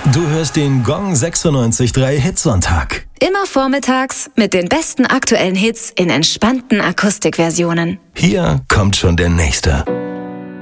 Du hörst den Gong 96.3 Hitsonntag. Immer vormittags mit den besten aktuellen Hits in entspannten Akustikversionen. Hier kommt schon der nächste.